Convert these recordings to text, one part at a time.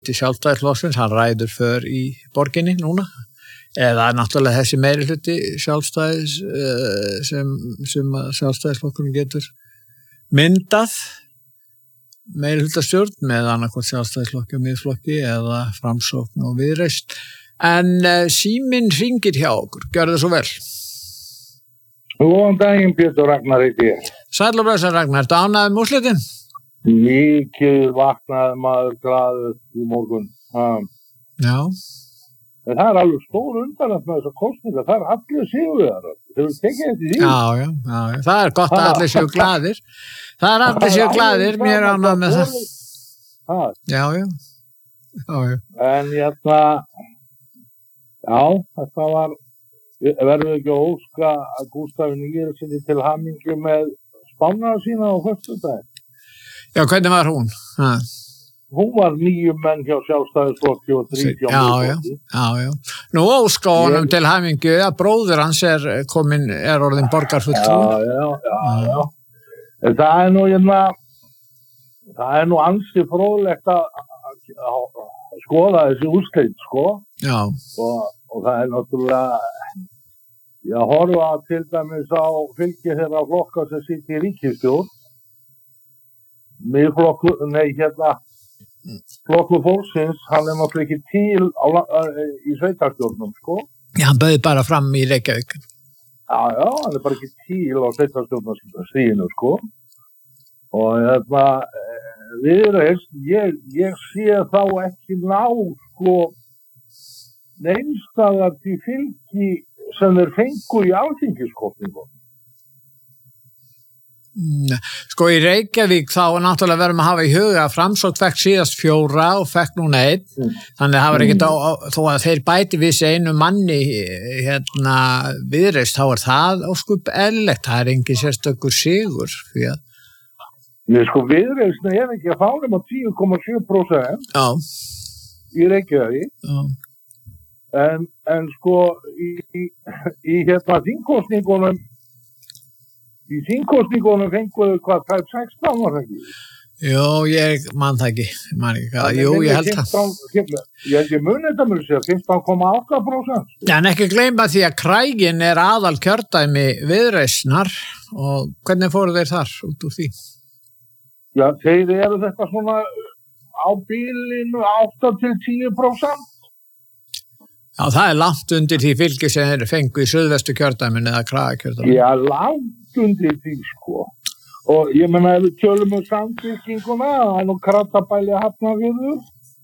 til Sjálfstæðisflokksins, hann ræður för í borginni núna, eða náttúrulega þessi meirihluti sjálfstæðis sem Sjálfstæðisflokkurinn getur myndað meirihlutastjórn með annarkvort Sjálfstæðisflokki og Miðflokki eða Framsókn og Viðreisn. En síminn hringir hjá okkur, gjörðu svo vel. Góðan daginn, Pétur Ragnar heiti ég. Sæll og blessaður Ragnar, ertu ánægður með úrslitin? Mikið vaknaði maður glaður í morgun. Já. En það alveg stór undanlegt með þessar kosningar, það allir sigurvegarar. Hefur tekið þetta í því? Já, það gott að allir séu glaðir. Það allir séu glaðir, mér ánægður með það. Já. En þetta var, verður ekki að óska að Gústafi Níelssyni til hamingju með spána sína á föstudaginn. Já, hvernig var hún? Hún var 9 menn hjá Sjálfstæðisflokki og 30 Miðflokki. Já. Nú óska honum til hamingju að bróðir hans er orðinn borgarfulltrúi. Já. En það er nú ansi fróðlegt að skoða þessi úrslit, sko. Já. Og það er náttúrulega, ég horfa til dæmis á fylgi þeirra flokka sem sitt í ríkisstjórn. Flokkur fólksins, hann er náttúrulega ekki til í sveitarstjórnum, sko. Já, hann bauð bara fram í Reykjavík. Já, hann er bara ekki til á sveitarstjórnarstíðinu, sko. Og Viðreisn, ég sé þá ekki ná, sko, neinstaðar til fylgi sem þeir fengu í alþingiskosningum. Sko í Reykjavík þá náttúrulega verðum að hafa í huga að Framsókn fekk síðast 4 og fekk núna 1, þannig að það var ekkert þó að þeir bæti við sig einu manni Viðreisn, þá er það óskup eðlilegt, það er engin sérstakur sigur því að sko Viðreisn er ekki að fá nema 10,7% í Reykjavík. En sko í þingkosningunum í þingkosningunum fenguðu hvað, 16 var það ekki? Jó, ég man það ekki, Jú, ég held það. Ég muni þetta mér að segja, 15,8%. En ekki gleyma því að Krægin er aðal kjördæmi Viðreisnar og hvernig fóru þeir þar út úr því? Já, þeir eru þetta svona á bílinu 8-10%. Já, það er langt undir því fylgi sem þeir fengu í Suðvestu kjördæminu eða Kragakjördæminu. Já, langt undir því, sko. Og ég meina, ef við tölum Samfylkinguna, það er nú Kratabæli að Hafnarfjörður.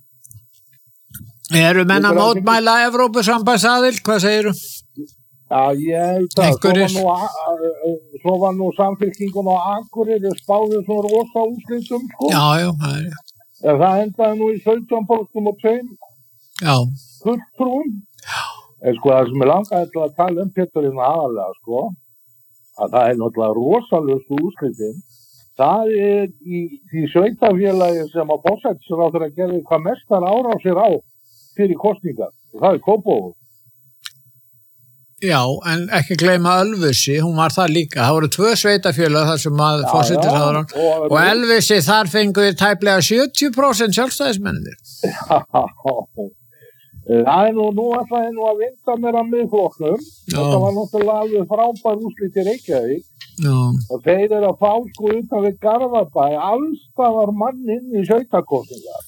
Eru menn að mótmæla Evrópusambandsaðild, hvað segirðu? Já, ég svo var nú Samfylkinguna á Akureyri spáði svona rosa úrslitum, sko. Já, það er rétt. Það endaði nú í 17% og 2. Já. Fulltrúum. En sko það sem langaði til að tala Péturinn aðalega, sko, að það er náttúrulega rosalöstu úrslitin. Það er í því sveitafélagi sem að forsætisráðherra gerði hvað mestar árásir á fyrir kosningar. Það er Kópavogur. Já, en ekki gleyma Ölfusi, hún var það líka. Það voru 2 sveitafélög þar sem að forsætisráðherrann og Ölfusi þar fenguði tæplega 70% sjálfstæðismennir. Það er nú ætla ég að vinda mér að Miðflokknum. Þetta var náttúrulega alveg frábær úrslit í Reykjavík. Og þeir eru að fá sko utan við Garðabæ allstaðar mann inn í sveitakosningar.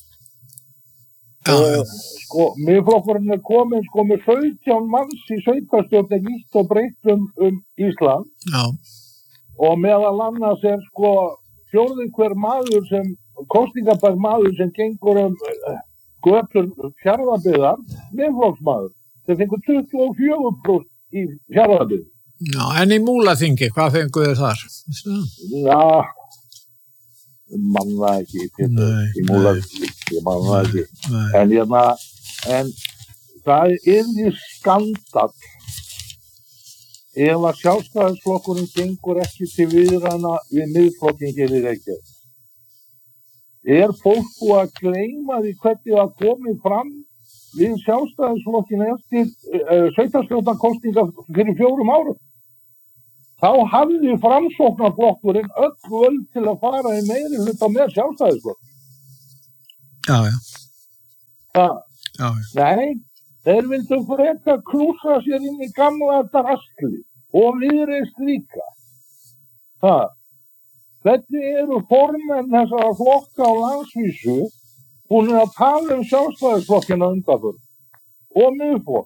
Sko, Miðflokkurinn er komin sko með 17 manns í sveitarstjórn vítt og breytt Ísland. Og meðal annars er sko 4. hver maður sem kosningabær maður sem gengur götur Fjarðabyggðar, Miðflokksmaður, sem fengur 24% í Fjarðabyggð. Já, en í Múlaþingi, hvað fenguðu þar? Já, manna ekki, í Múlaþingi, ég manna ekki. En það er skandall ef að Sjálfstæðisflokkurinn gengur ekki til viðræðna við Miðflokkinn í Reykjavík. Er fólk búið að gleyma því hvernig það komið fram við Sjálfstæðisflokkinn eftir sveitarstjórnarkosningar fyrir 4 árum? Þá hafði Framsóknarflokkurinn öll völd til að fara í meirihluta með Sjálfstæðisflokk. Já. Nei, þeir vildu frekar klúsa sér inn í gamla drasli og Viðreisn líka. Hvernig eru formenn þessara flokka á landsvísu búin að tala Sjálfstæðisflokkina undanförn og Miðflokk?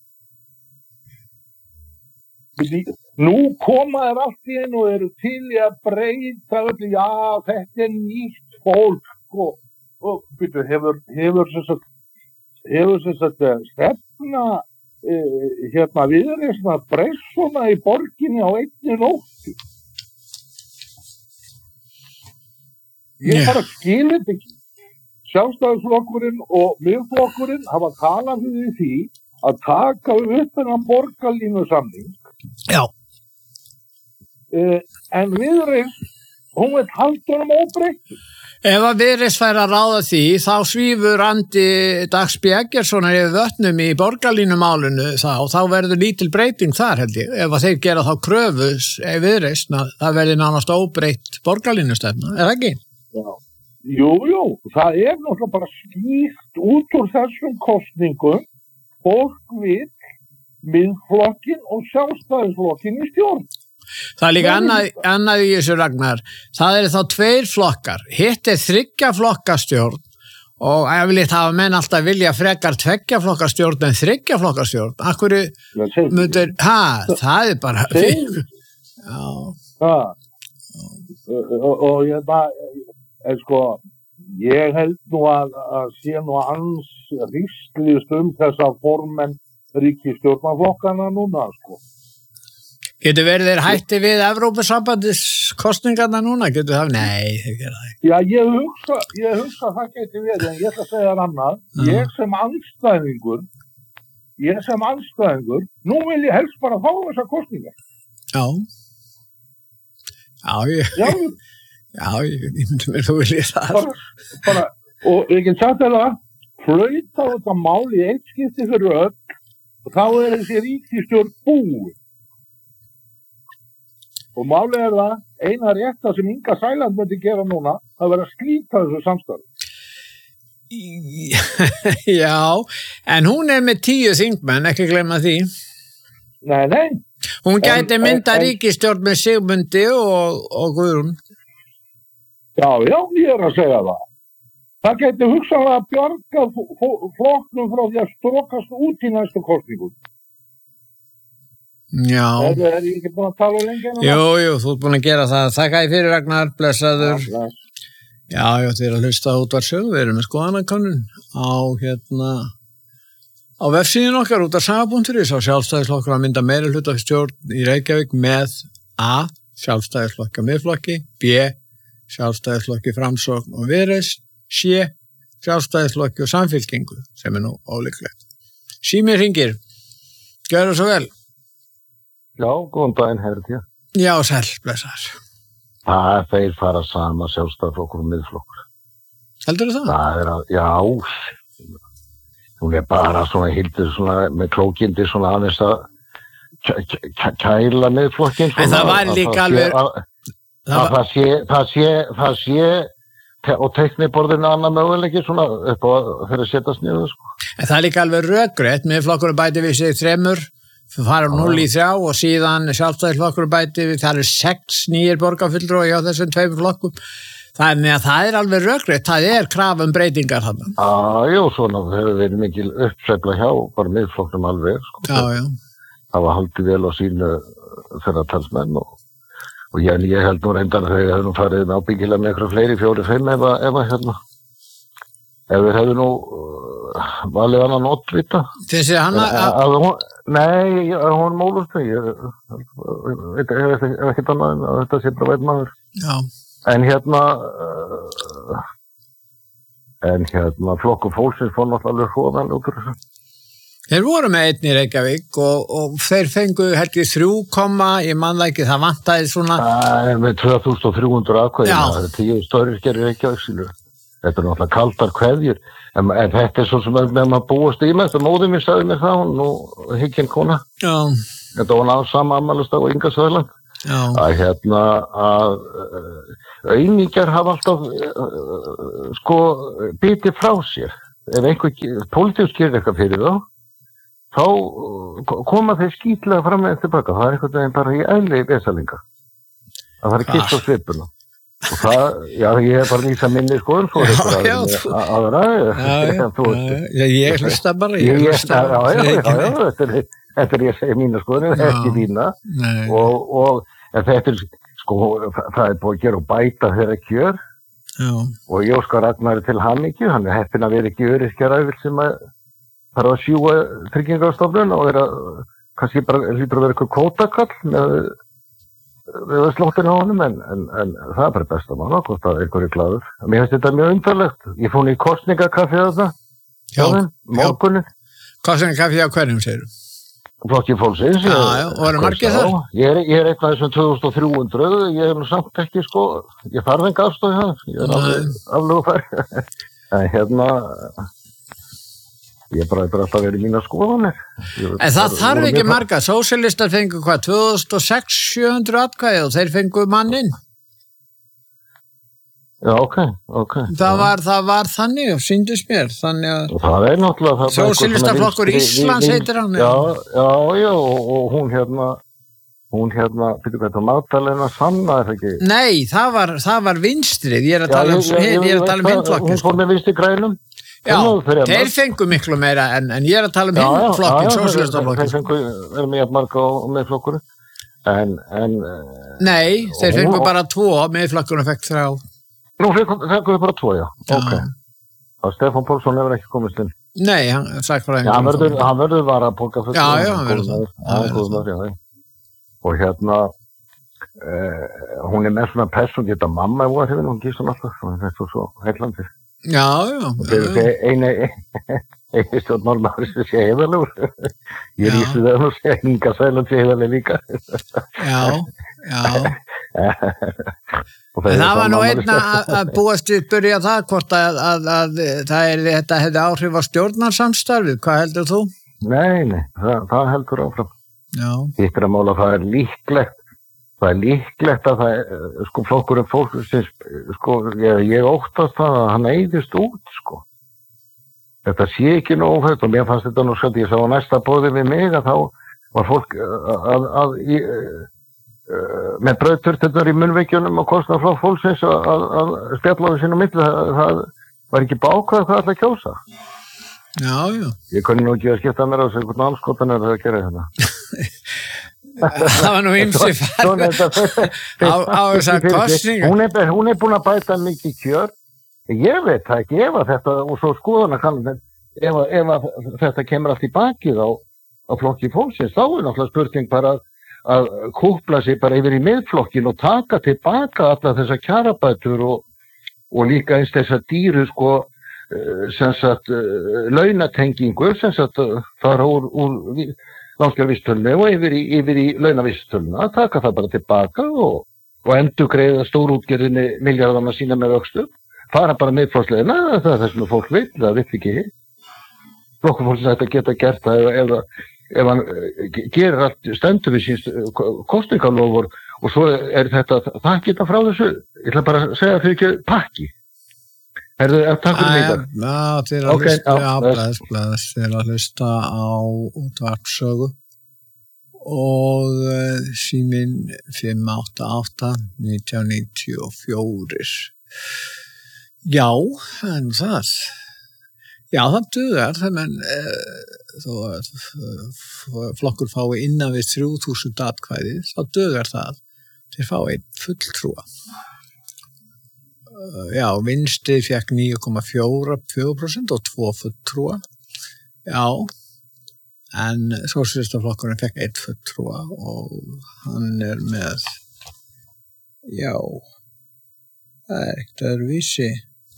Nú koma þeir allt í einu og eru til í að breyta öllu, þetta nýtt fólk og byrju, hefur sem sagt stefna Viðreisn að breyst svona í borginni á einni nóttu. Ég bara skil þetta ekki. Sjálfstæðisflokkurinn og Miðflokkurinn hafa talað fyrir því að taka upp þennan borgarlínusamning. Já. En Viðreisn, hún vil halda honum óbreyttur. Ef að Viðreisn fær að ráða því, þá svífur Andi Dags B. Eggertssonar yfir vötnum í borgarlínumálinu þá verður lítil breyting þar, held ég. Ef að þeir gera þá kröfus Viðreisn að það verður nánast óbreytt borgarlínustefna, er það ekki? Já. Jú, það er náttúrulega bara skýrt út úr þessum kosningum, fólk vill Miðflokkinn og Sjálfstæðisflokkinn í stjórn. Það er líka annað í þessu, Ragnar. Það eru þá 2 flokkar. Hitt er 3 flokkastjórn og yfirleitt hafa menn alltaf vilja frekar 2 flokkastjórn en 3 flokkastjórn. Akkur myndir, það er bara... Og ég held nú að sé nú ans ríslist þessa formenn ríkisstjórnarflokkana núna, Getur verið þeir hætti við Evrópusambandskostningarna núna? Getur það? Nei, þeir gera það ekki. Já, ég hugsa það geti verið, en ég ætla að segja það annað. Ég sem andstæðingur, nú vil ég helst bara fá þessar kostningar. Ég myndi mér þú viljið það. Og ég get sagt það, flauta þetta mál í eitt skipti fyrir öll, og þá er þessi ríkisstjórn búið. Og málið er það, eina rétta sem Inga Sæland myndi gera núna, að vera að slíta þessu samstarfi. Já, en hún er með 10 þingmenn, ekki glemma því. Nei. Hún gæti mynda ríkisstjórn með Sigmundi og Guðrún. Já, ég er að segja það. Það gæti hugsanlega að bjarga flokknum frá því að strókast út í næstu kosningum. Já. Er ég ekki búin að tala lengi? Jú, þú ert búin að gera það. Þakka ég fyrir, Ragnar, blessaður. Já, þið er að hlusta á Útvarpssögu. Við erum með skoðanakönnun á vefsíðun okkar útvarpssaga.is á Sjálfstæðisflokkur að mynda meirihlutastjórn í Reykjavík með A. Sjálfstæðisflokki og Miðflokki, B. Sjálfstæðisflokki, Framsókn og Viðreisn, C. Sjálfstæðisflokki og Samfylkingu, sem er nú ólíklegt. Símir hringir. Gjörðu svo vel. Já, góðan daginn, Herði. Já, sæl, blessaður. Það þeir fara sama Sjálfstæðisflokkur og Miðflokkur. Heldur þú það? Það er að, já, hún er bara svona hildur svona með klókindi svona aðeins að kæla Miðflokkinn. En það var líka alveg... Það sé og tekniborðinu annað möguleiki svona upp á fyrir að setjast niður, En það er líka alveg rökrétt, Miðflokkur bæti við sig 3, fara 0 í 3 og síðan Sjálfstæðisflokkur bæti við, það eru 6 nýjir borgarfulltrúar hjá þessum 2 flokkum. Þannig að það er alveg rökrétt, það er kraf breytingar þarna. Jú, svona hefur verið mikil uppsveifla hjá bara Miðflokknum alveg, Já. Það var haldið vel á sínu þeirra talsmenn og ég held nú reyndar að þau hefðu nú farið ábyggilega með eitthvað fleiri 4-5 ef við hefðu nú valið annan oddvita. Þessi hann Nei, hún mólust mig. Ég veit ekkert annað en að þetta sé bara veit maður. Já. En flokkur fólksins fór náttúrulega alveg hróðan út úr þessu. Þeir voru með einn í Reykjavík og þeir fengu held ég 3, ég manna ekki, það vantaði svona... Með 2300 atkvæði, það er 10 stórvirkjar í Reykjavík sílu. Þetta er náttúrulega kaldar kveðjur, en þetta er svo sem með maður búast í með, þetta móðið mér sagði mér það, hún og hygginn kona. Já. Þetta var náðu sama afmælistag og Inga Sæland. Já. Að aumingjar hafa alltaf bitið frá sér. ef einhver pólitísk gerir eitthvað fyrir þá koma þeir skítlega fram með tilbaka. Það einhvern veginn bara í eðli vesalinga. Það er kiss á svipuna. Og það, já, ég hef bara nýsa minni skoðun svo aðra. Ég hlusta bara, þetta ég segi mína skoðun, ekki þína. Og þetta sko, það búið að gera og bæta þeirra kjör. Og ég óskar Ragnari til hamingju, hann heppinn að vera ekki öryrkjaræfil sem að fara að sjúga Tryggingastofnun og kannski bara hlýtur að vera eitthvað kvótakall við slóttinu á honum, en það er bara besta mála, hvort að einhverju glaður. Mér finnst þetta mjög undarlegt. Ég fór í kosningakaffi að það, morgunni. Kosningakaffi á hverjum, segirðu? Flokki fólksins. Já, og eru margir þar? Ég er einn af þessum 2300, ég hef nú samt ekki, sko, ég þarf enga afstöðu það, ég er aflögu fær. En ég bara alltaf verið mína skoðanir. En það þarf ekki marga. Sósíalistar fengu hvað? 2006 700 atkvæði og þeir fengu manninn. Já, ok. Það var þannig og sýndist mér. Þannig að það er náttúrulega Sósílistaflokkur Íslands heitir hann. Já, og hún fyrir hvað Magdalena Sanna er ekki. Nei, það var vinstrið. Ég er að tala um hindflokkin. Hún fór með vinstri grænum. Já, þeir fengu miklu meira en ég er að tala um hindflokkin, Sósílistaflokkin. Þeir fengu með marga og meðflokkur. Nei, þeir fengu bara 2, meðflokkurinn fekk 3. Nú fengu bara 2, já. Ok. Og Stefán Pálsson hefur ekki komist inn. Nei, hann sagt frá hann verður varapóka. Já, hann verður það. Og hún með svona persón, geta mamma í voru hún gíst hún alltaf, það er svo heillandi. Já. Einu stjórnmálmaður sem sé heiðalegur. Ég lýsi það nú sé Inga Sæland sé heiðaleg líka. Já. Það var nú einn að búast við byrja það hvort að þetta hefði áhrif á stjórnarsamstarfið. Hvað heldur þú? Nei, það heldur áfram. Já. Hitt að mála það er líklegt. Það er líklegt að það, flokkurinn fólksins, ég óttast það að hann eyðist út, Þetta sé ekki nógu högt og mér fannst þetta nú svolítið, ég sá á næsta boði við mig að þá var fólk með brauðturturnar í munnveikjunum og kostnað flokk fólksins að spjalla á sínu milli, það var ekki bákvað hvað alltaf kjósa. Já. Ég kunni nú ekki að skipta mér á sig hvernig anskotan að gera þetta. Það var nú ymsi á þessar kostningar. Hún er búin að bæta mikið kjör. Ég veit það ekki, ef að þetta, og svo skoðana kannan, ef að þetta kemur allt í bakið á flokki fólksins, þá er náttúrulega spurning bara að kúpla sig bara yfir í miðflokkin og taka tilbaka alla þessar kjarabætur og líka eins þessar dýru, launatengingu, fara úr lánsgjárvísitölunni og yfir í launavísitöluna, að taka það bara tilbaka og endurgreiða stórútgerðinni milljarðana sína með vöxtum. Fara bara miðflokksleiðina, það er það sem fólk veit, það vill ekki. Flokkufólksins þetta geta gert það ef hann gerir allt stendur við síns kosningalofur og svo er þetta, það geta frá þessu, ég ætla bara að segja fyrir ekki pakki. Takk fyrir mig það. Já, þeir að hlusta á útvarpssögu og síminn 588 1994. Já, en það dugar þó að flokkur fái innan við 3000 atkvæði, þá dugar það þeir fá einn fulltrúa. Já, Vinstri fékk 9,4% og 2 fulltrúa. Já, en Sósíalistaflokkurinn fékk 1 fulltrúa og hann er með, já, það er ekkert öðruvísi.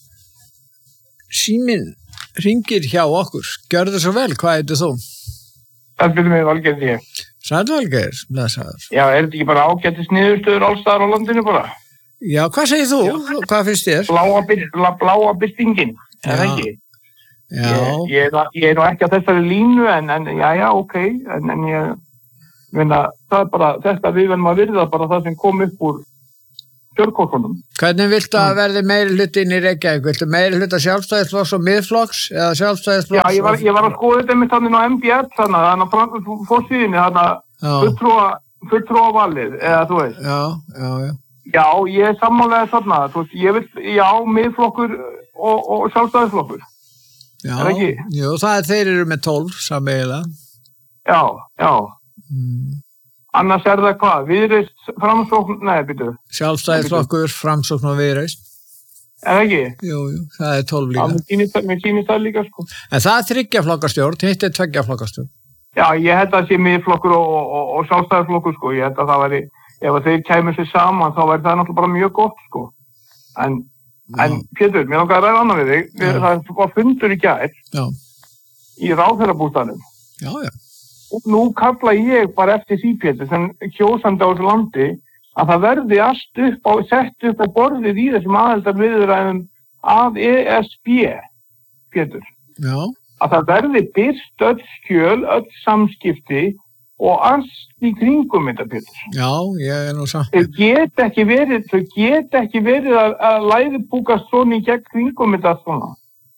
Síminn hringir hjá okkur. Gjörðu svo vel, hvað heitir þú? Það byrði mig Valgeir því. Sæll Valgeir, blessaður. Já, er þetta ekki bara ágætis niðurstöður allstaðar á landinu bara? Já, hvað segir þú? Hvað finnst þér? Bláa byltingin, er það ekki? Já. Ég er nú ekki á þessari línu, en já, ok, en ég finna, það er bara, þetta við verðum að virða bara það sem kom upp úr kjörkorkunum. Hvernig viltu að verði meiri hluti inn í Reykjavík? Viltu meiri hluta Sjálfstæðisflokks og Miðflokks eða Sjálfstæðisflokks? Já, ég var að skoða þetta með þannig á MBL þannig að fórsíðinni fulltrúa valið eða þú veist. Já. Já, ég sammálaði þarna, þú veist, ég vil, Miðflokkur og Sjálfstæðisflokkur. Já, er ekki? Jú, þeir eru með 12 sameiginlega. Já. Annars það hvað? Viðreist, Framsókn, byrju. Sjálfstæðisflokkur, Framsókn og Viðreist. Er ekki? Jú, það 12 líka. Já, mér sýnist það líka, sko. En það 3 flokkastjórn, hitt 2 flokkastjórn. Já, ég held að sé Miðflokkur og Sjálfstæðisflokkur, sko. Ég held að það væri, ef þeir kæmur sér saman, þá væri það náttúrulega bara mjög gott, sko. En Pétur, mér langar að ræða annað við þig. Það var fundur í gær í ráðherrabústaðnum. Já. Og nú kalla ég bara eftir því, Pétur, sem kjósandi á þessu landi, að það verði allt sett upp á borðið í þessum aðildarviðræðum af ESB, Pétur. Já. Að það verði birt öll skjöl, öll samskipti og allt í kringum þetta, Pétur. Já, ég nú samt. Þau get ekki verið að læðupúkast svona í gegn kringum þetta svona.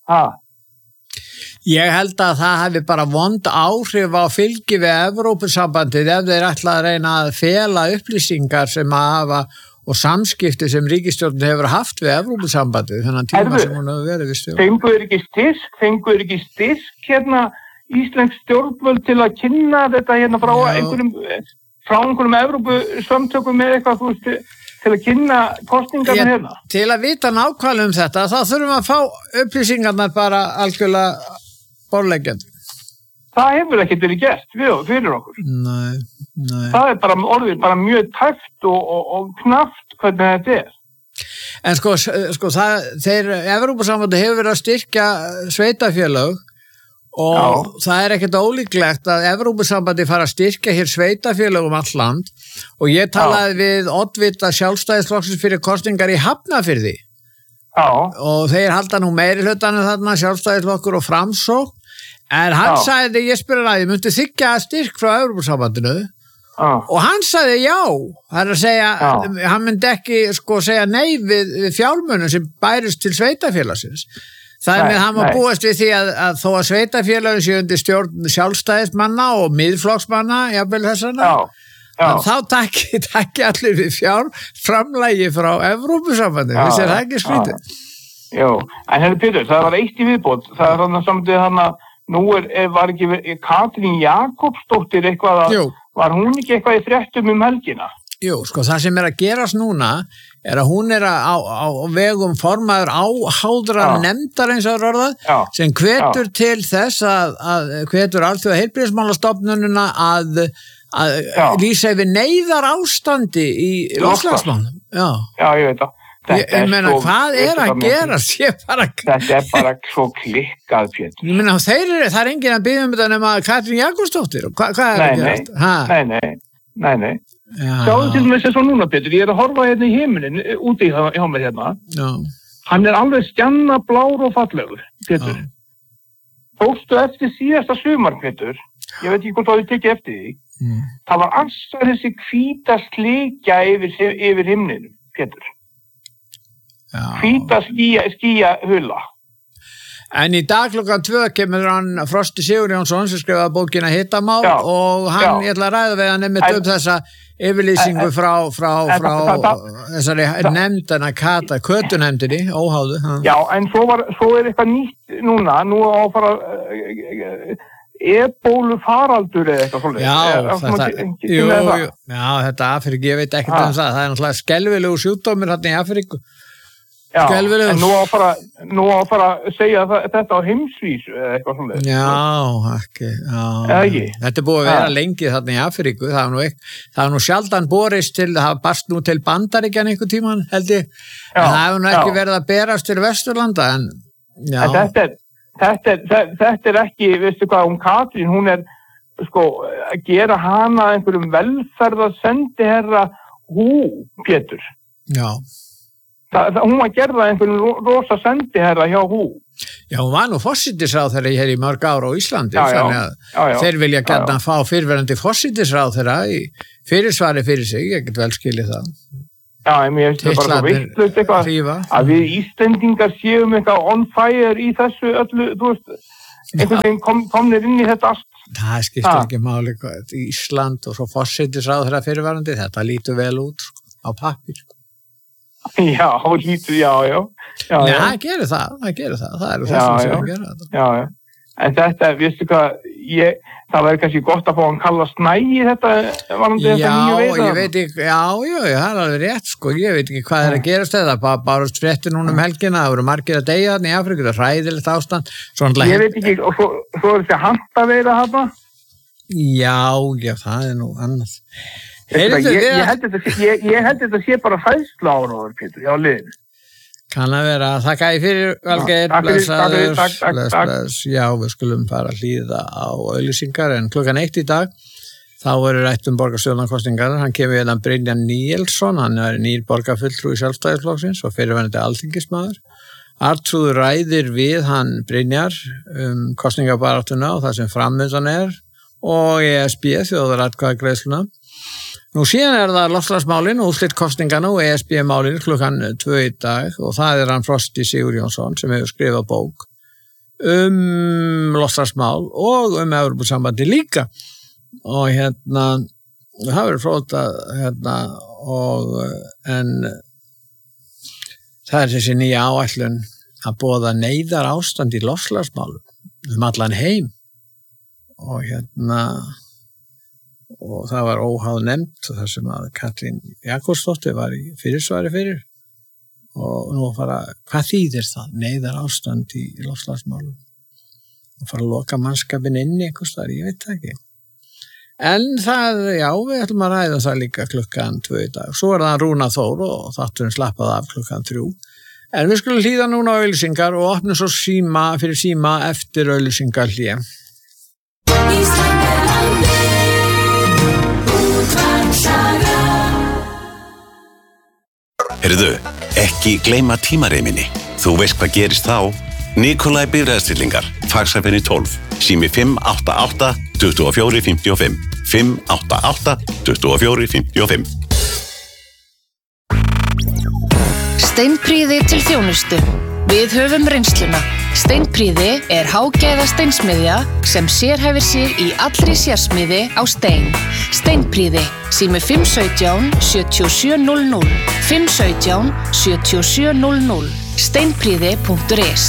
Ég held að það hefði bara vond áhrif á fylgi við Evrópusambandið ef þeir ætla að reyna að fela upplýsingar sem að hafa og samskipti sem ríkisstjórnin hefur haft við Evrópusambandið þennan tíma sem hún hefur verið við stjórn. Fenguður ekki styrk hérna íslensk stjórnvöld til að kynna þetta hérna frá einhverjum Evrópusamtökum með eitthvað, þú veist, til að kynna kosningarna hérna? Til að vita nákvæmlega þetta, þá þurfum að fá upplýsingarna bara algjörlega borðleggjandi. Það hefur ekkert verið gert fyrir okkur. Nei. Það er orðið bara mjög tæft og knappt hvernig þetta er. En sko Evrópusambandið hefur verið að styrkja sveitafélög og það er ekkert ólíklegt að Evrópusambandið fara að styrkja hér sveitafélög all land og ég talaði við oddvita Sjálfstæðisflokksins fyrir kosningar í Hafnarfirði og þeir halda nú meiri hlutanum þarna Sjálfstæðisflokkur og Framsókn en hann sagði, ég spurði hann að ég myndi þykja styrk frá Evrópusambandinu og hann sagði já, það er að segja hann myndi ekki segja nei við fjármunum sem bærist til sveitafélagsins. Það með hann var búast við því að þó að sveitafélagin sé undir stjórn sjálfstæðismanna og miðflokksmanna, jafnvel þessana, þá takki allir við fjárframlagi frá Evrópusambandinu, þess það ekki skrítið. Já, en hefur Pétur, það var eitt í viðbót, það er þannig samtidig hann að nú var ekki Katrín Jakobsdóttir eitthvað að, var hún ekki eitthvað í fréttum helgina? Jú, það sem að gerast núna er að hún er á vegum formaður áháðrar nefndar eins og orðað sem hvetur til þess að hvetur alþjóða heilbrigðismálastofnunina að lýsa yfir neyðar ástandi í loftslagsmálum. Já, ég veit það. Ég meina, hvað er að gerast? Þetta er bara svo klikkað, Pétur. Ég meina, það er enginn að biðja þetta nema Katrín Jakobsdóttir. Hvað er að gerast? Nei. Sjáðu til þess að svo núna, Pétur, ég er að horfa hérna í heiminin, úti hjá mér hérna. Hann er alveg stjanna blár og fallegur, Pétur. Fórstu eftir síðasta sumar, Pétur, ég veit ekki hvort þú tekið eftir því. Það var alltaf þessi hvíta slikja yfir himninum, Pétur. Hvíta skýja hula. En í dag klukkan 2 kemur hann Frosti Sigurjónsson sem skrifaði bókina Hittamál og hann ég ætla að ræða við hann einmitt þessa yfirlýsingu frá þessari nefndina Kötunefndinni, óháðu. Já, en svo er eitthvað nýtt núna, nú á að fara ebólu faraldur eða eitthvað svolítið. Já, þetta Afríku, ég veit ekkert það er náttúrulega skelfilegu sjúkdómur hérna í Afríku. Já, en nú á að fara að segja þetta á heimsvísu eða eitthvað svona. Já, ekki. Þetta er búið að vera lengi þarna í Afríku, það er nú sjaldan borist til, það barst nú til Bandaríkjan einhver tíman, held ég, en það hefur nú ekki verið að berast til Vesturlanda, en já. Þetta er ekki, veistu hvað, Katrín, hún er, að gera hana einhverjum velferðarsendiherra Pétur. Já. Hún var gerða einhvern rosa sendiherra hjá hú. Já, hún var nú forsætisráðherra hér í mörg ára á Íslandi, þannig að þeir vilja gjarna fá fyrrverandi forsætisráðherra í fyrirsvari fyrir sig, ég get vel skilið það. Já, mér finnst það bara svo vitlaust eitthvað að við Íslendingar séum eitthvað on fire í þessu öllu, þú veist, einhvern veginn komnir inn í þetta allt. Það skiptir ekki máli Ísland og svo forsætisráðherra fyrirvarandi, þetta lítur vel út á pappír. Já, lítur, já. Já, það gerir það eru þessum sem að gera þetta. Já. En þetta, veistu hvað, það væri kannski gott að fá hann kalla Snæi þetta varandi þetta nýju veiða. Ég veit ekki, já, það er alveg rétt, sko, ég veit ekki hvað að gerast þetta, bara fréttir núna helgina, það voru margir að deyja þarna í Afríku, það er hræðilegt ástand. Ég veit ekki, og svo er þetta handaveiða þarna? Já, það er nú annað. Ég held þetta sé bara fæðsla áraður, Pétur, já, liðinu. Kann að vera, þakka ég fyrir Valgeir, blessaður. Já, við skulum fara að hlýða á auglýsingar en 1:00 í dag þá verður rætt borgarstjórnarkosningar. Hann kemur hérna Brynjar Níelsson, hann er nýr borgarfulltrúi Sjálfstæðisflokksins og fyrirverandi alþingismaður. Arnþrúður ræðir við hann Brynjar kosningabaráttuna og það sem framöndan er og ESB, þjóðaratkvæðagreiðsluna. Nú síðan það loftslagsmálin og úrslit kosningana og ESB-málin 2:00 í dag og það er hann Frosti Sigurjónsson sem hefur skrifað bók loftslagsmál og Evrópusambandi líka og það verður fróðlegt en það er þessi nýja áætlun að boða neyðar ástand í loftslagsmálum allan heim og það var óháð nefnt þar sem að Katrín Jakobsdóttir var í fyrirsvari fyrir og nú hvað þýðir það? Neyðar ástand í loftslagsmálum og fara að loka mannskapin inn í einhvers þar, ég veit það ekki. En það, já, við ætlum að ræða það líka 2:00 í dag. Svo það Rúna Þór og þátturinn slappað af 3:00. En við skulum hlýða núna á auglýsingar og opnum svo fyrir síma eftir auglýsingar hlýja. Heyrðu, ekki gleyma tímareiminni. Þú veist hvað gerist þá. Nikolai Bifreiðastillingar, Faxafenni 12, sími 588 24 55, 588 24 55. Steinprýði til þjónustu. Við höfum reynsluna. Steinprýði er hágæða steinsmiðja sem sérhæfir sig í allri sérsmiði á stein. Steinprýði, sími 517 7700, 517 7700, steinprýði.is.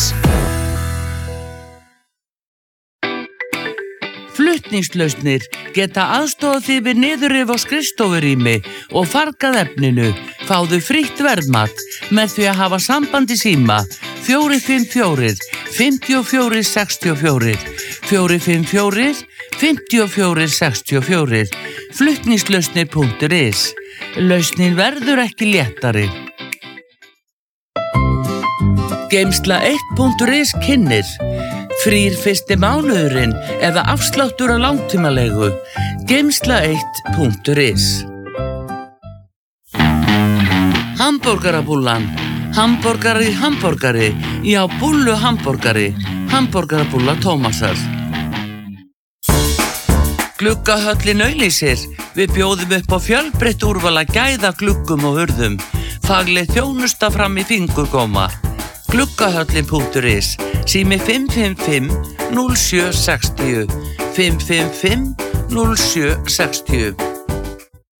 Flutningslausnir geta aðstofað þig við niðurrif á skrifstofurými og fargað efninu. Fáðu frítt verðmat með því að hafa samband í síma 454 54 64 454 54 64 flutningslausnir.is. Lausnin verður ekki léttari. Geymsla1.is kynnir frýr fyrsti mánuðurinn eða afsláttur á langtímalegu. Geymsla1.is. Hamborgarabúllan. Hamborgari. Já, búllu hamborgari. Hamborgarabúlla Tómasar. Gluggahöllin auglýsir. Við bjóðum upp á fjölbreytt úrval að gæða gluggum og hurðum. Fagleg þjónusta fram í fingurgóma. Gluggahöllin.is. Sími 555 0760 555 0760.